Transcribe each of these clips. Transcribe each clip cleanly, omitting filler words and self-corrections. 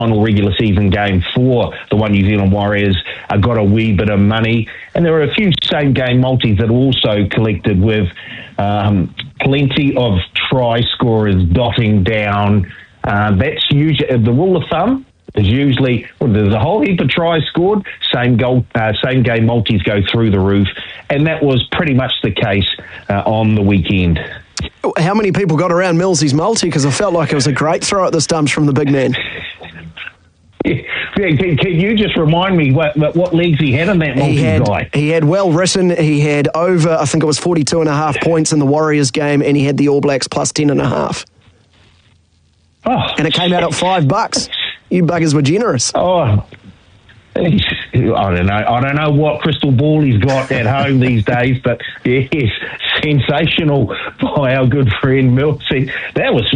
final regular season game for the One New Zealand Warriors got a wee bit of money. And there were a few same-game multis that also collected with plenty of try scorers dotting down. That's usually the rule of thumb. Is usually there's a whole heap of tries scored, same game multis go through the roof, and that was pretty much the case on the weekend. How many people got around Millsy's multi? Because I felt like it was a great throw at the stumps from the big man. Yeah, can you just remind me what legs he had in that multi-guy? He had well written. He had over, I think it was 42.5 points in the Warriors game, and he had the All Blacks plus 10.5. Oh, and it came out at $5. You buggers were generous. Oh, I don't know what crystal ball he's got at home these days, but yes, sensational by our good friend Millsy. That was,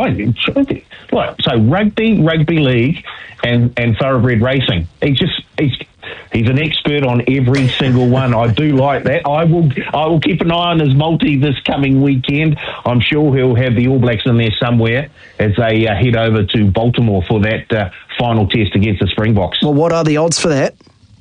so rugby league, and thoroughbred racing. He's an expert on every single one. I do like that. I will keep an eye on his multi this coming weekend. I'm sure he'll have the All Blacks in there somewhere as they head over to Baltimore for that final test against the Springboks. Well, what are the odds for that?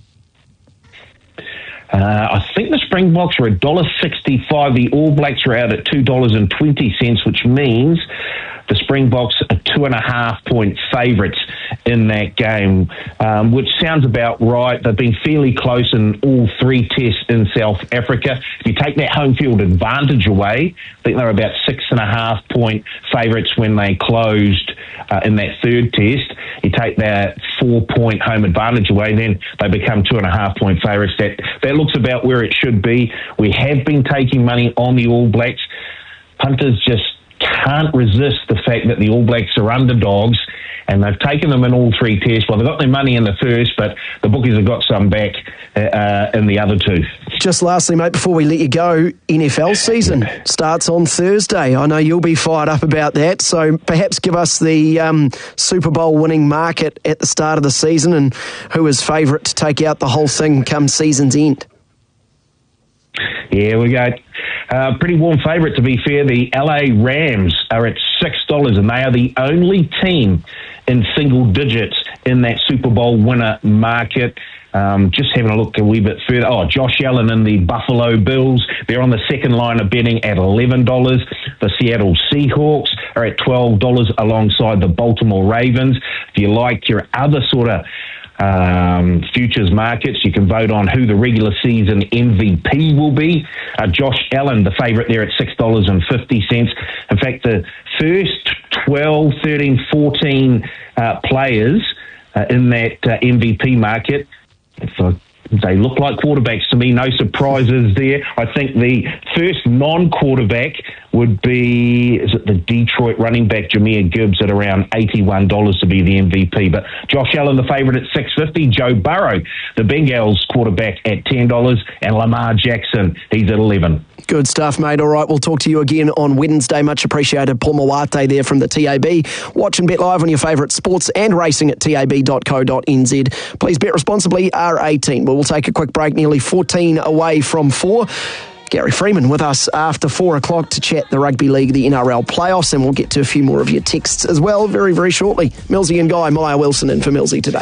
I think the Springboks are $1.65. The All Blacks are out at $2.20, which means the Springboks are 2.5-point favourites in that game, which sounds about right. They've been fairly close in all three tests in South Africa. If you take that home field advantage away, I think they're about 6.5-point favourites when they closed in that third test. You take that 4-point home advantage away, then they become 2.5-point favourites. That looks about where it should be. We have been taking money on the All Blacks. Punters just can't resist the fact that the All Blacks are underdogs, and they've taken them in all three tests. Well, they got their money in the first, but the bookies have got some back in the other two. Just lastly, mate, before we let you go, NFL season starts on Thursday. I know you'll be fired up about that, so perhaps give us the Super Bowl winning market at the start of the season and who is favourite to take out the whole thing come season's end. Yeah, we got pretty warm favourite, to be fair. The LA Rams are at $6, and they are the only team in single digits in that Super Bowl winner market. Just having a look a wee bit further. Josh Allen and the Buffalo Bills, they're on the second line of betting at $11. The Seattle Seahawks are at $12 alongside the Baltimore Ravens. If you like your other sort of futures markets, you can vote on who the regular season MVP will be. Josh Allen, the favourite there at $6.50. In fact, the first 12, 13, 14 players in that MVP market, they look like quarterbacks to me. No surprises there. I think the first non-quarterback would be, is it the Detroit running back Jahmyr Gibbs at around $81 to be the MVP. But Josh Allen, the favourite at $6.50. Joe Burrow, the Bengals quarterback at $10. And Lamar Jackson, he's at $11. Good stuff, mate. All right, we'll talk to you again on Wednesday. Much appreciated. Paul Mawate there from the TAB. Watch and bet live on your favourite sports and racing at tab.co.nz. Please bet responsibly, R18. We'll take a quick break, nearly 14 away from 4. Gary Freeman with us after 4 o'clock to chat the Rugby League, the NRL playoffs, and we'll get to a few more of your texts as well very, very shortly. Millsy and Guy, Maya Wilson in for Millsy today.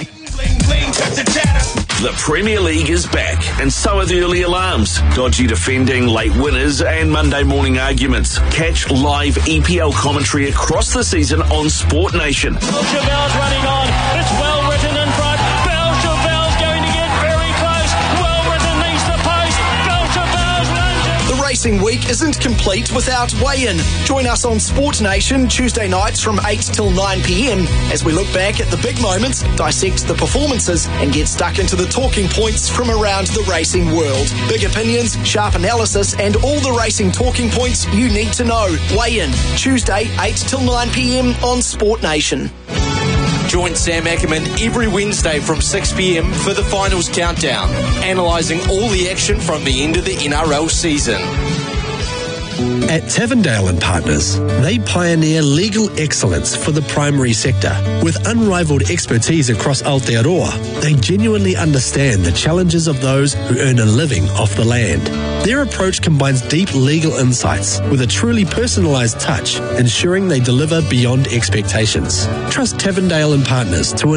The Premier League is back, and so are the early alarms, dodgy defending, late winners, and Monday morning arguments. Catch live EPL commentary across the season on Sport Nation. Belchavel's running on. It's well written in front. Belchavel's going to get very close. Well written needs the post. Belchavel's runs it. The racing week isn't complete without weigh-in. Join us on Sport Nation Tuesday nights from 8 till 9 p.m. as we look back at the big moments, dissect the performances, and get stuck into the talking points from around the racing world. Big opinions, sharp analysis, and all the racing talking points you need to know. Weigh-in Tuesday 8 till 9 p.m. on Sport Nation. Join Sam Ackerman every Wednesday from 6 p.m. for the finals countdown, analysing all the action from the end of the NRL season. At Tavendale and Partners, they pioneer legal excellence for the primary sector. With unrivaled expertise across Aotearoa, they genuinely understand the challenges of those who earn a living off the land. Their approach combines deep legal insights with a truly personalised touch, ensuring they deliver beyond expectations. Trust Tavendale and Partners to